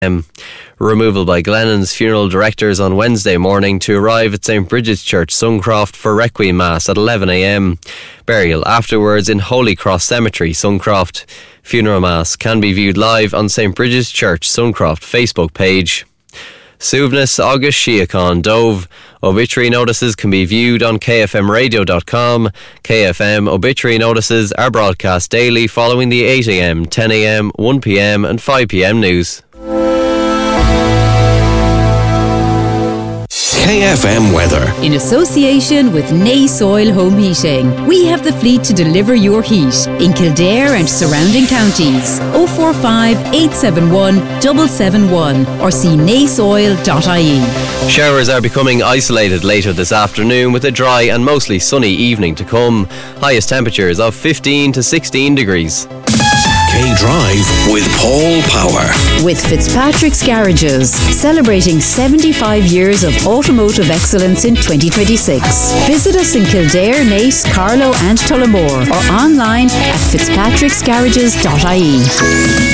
Removal by Glennon's funeral directors on Wednesday morning to arrive at St Bridget's Church, Suncroft for Requiem Mass at 11 a.m. Burial afterwards in Holy Cross Cemetery, Suncroft. Funeral Mass can be viewed live on St Bridget's Church, Suncroft Facebook page. Suivnas August Síocháin Dove. Obituary notices can be viewed on kfmradio.com. KFM obituary notices are broadcast daily following the 8am, 10am, 1pm and 5pm news. KFM weather. In association with Nace Oil Home Heating, we have the fleet to deliver your heat in Kildare and surrounding counties. 045 871 771 or see naceoil.ie. Showers are becoming isolated later this afternoon with a dry and mostly sunny evening to come. Highest temperatures of 15 to 16 degrees. K-Drive with Paul Power. With Fitzpatrick's Garages, celebrating 75 years of automotive excellence in 2026. Visit us in Kildare, Nace, Carlow and Tullamore or online at fitzpatricksgarages.ie.